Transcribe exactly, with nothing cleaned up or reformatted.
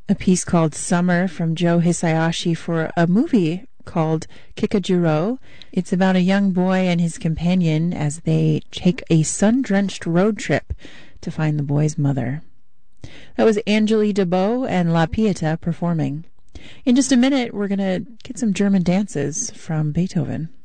a piece called Summer from Joe Hisaishi for a movie called Kikajiro. It's about a young boy and his companion as they take a sun-drenched road trip to find the boy's mother. That was Angeli DeBeau and La Pieta performing. In just a minute, we're going to get some German dances from Beethoven.